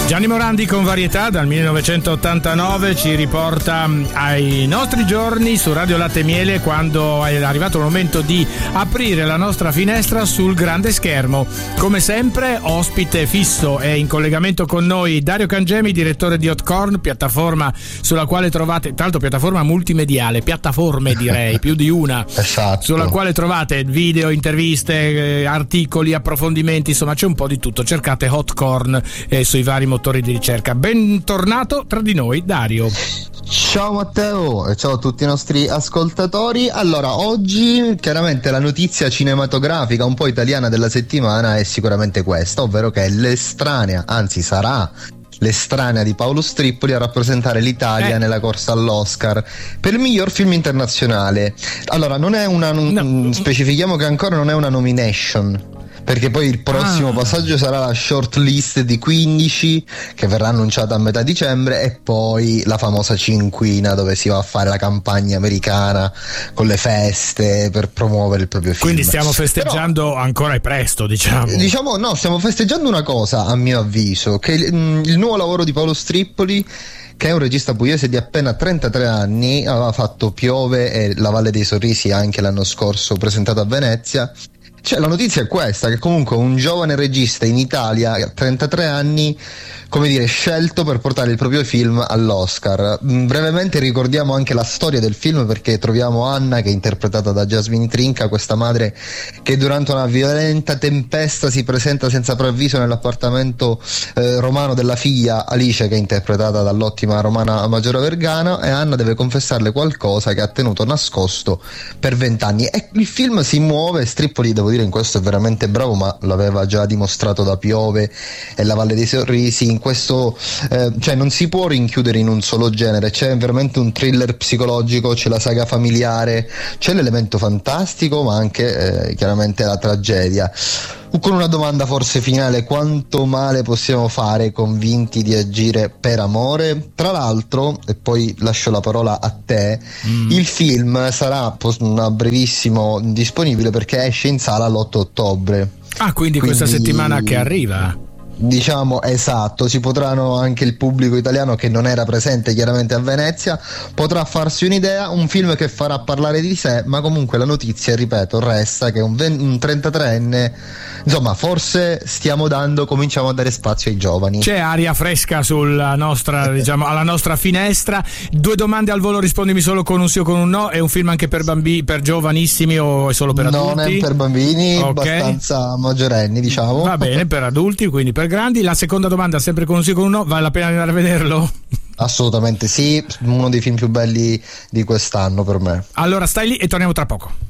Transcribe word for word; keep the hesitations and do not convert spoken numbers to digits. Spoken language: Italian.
Gianni Morandi con Varietà dal millenovecentottantanove ci riporta ai nostri giorni su Radio Latte e Miele, quando è arrivato il momento di aprire la nostra finestra sul grande schermo. Come sempre, ospite fisso è in collegamento con noi Dario Cangemi, direttore di Hotcorn, piattaforma sulla quale trovate, tra l'altro piattaforma multimediale, piattaforme direi, più di una, esatto, sulla quale trovate video, interviste, articoli, approfondimenti, insomma c'è un po' di tutto. Cercate Hotcorn eh, sui vari motori di ricerca. Bentornato tra di noi, Dario. Ciao Matteo e ciao a tutti i nostri ascoltatori. Allora, oggi chiaramente la notizia cinematografica un po' italiana della settimana è sicuramente questa, ovvero che è l'estranea, anzi sarà l'estranea di Paolo Strippoli a rappresentare l'Italia eh. nella corsa all'Oscar per il miglior film internazionale. Allora, non è una no. specifichiamo che ancora non è una nomination, perché poi il prossimo ah. passaggio sarà la short list di quindici che verrà annunciata a metà dicembre, e poi la famosa cinquina dove si va a fare la campagna americana con le feste per promuovere il proprio film. Quindi stiamo festeggiando. Però, ancora è presto, diciamo. Diciamo no, stiamo festeggiando una cosa, a mio avviso, che il, il nuovo lavoro di Paolo Strippoli, che è un regista pugliese di appena trentatré anni, aveva fatto Piove e La Valle dei Sorrisi anche l'anno scorso, presentato a Venezia. Cioè, la notizia è questa, che comunque un giovane regista in Italia a trentatré anni, come dire, scelto per portare il proprio film all'Oscar. Brevemente ricordiamo anche la storia del film, perché troviamo Anna, che è interpretata da Jasmine Trinca, questa madre che durante una violenta tempesta si presenta senza preavviso nell'appartamento eh, romano della figlia Alice, che è interpretata dall'ottima Romana Maggiore Vergana, e Anna deve confessarle qualcosa che ha tenuto nascosto per vent'anni. E il film si muove, Strippoli, devo dire, in questo è veramente bravo, ma l'aveva già dimostrato da Piove e La Valle dei Sorrisi. In questo eh, cioè non si può rinchiudere in un solo genere, c'è veramente un thriller psicologico, c'è la saga familiare, c'è l'elemento fantastico, ma anche eh, chiaramente la tragedia. Con una domanda forse finale: quanto male possiamo fare convinti di agire per amore? Tra l'altro, e poi lascio la parola a te, mm. il film sarà a brevissimo disponibile, perché esce in sala l'otto ottobre. Ah, quindi, quindi questa settimana che arriva. Diciamo, esatto, si potranno, anche il pubblico italiano che non era presente chiaramente a Venezia potrà farsi un'idea. Un film che farà parlare di sé, ma comunque la notizia, ripeto, resta che un, ven- un trentatreenne, insomma, forse stiamo dando, cominciamo a dare spazio ai giovani. C'è aria fresca sulla nostra, diciamo, alla nostra finestra. Due domande al volo, rispondimi solo con un sì o con un no. È un film anche per bambini, per giovanissimi, o è solo per adulti? Non è per bambini, okay. Abbastanza maggiorenni, diciamo. Va bene, per adulti, quindi per grandi. La seconda domanda, sempre con un sì o con un no: vale la pena andare a vederlo? Assolutamente sì, uno dei film più belli di quest'anno per me. Allora stai lì e torniamo tra poco.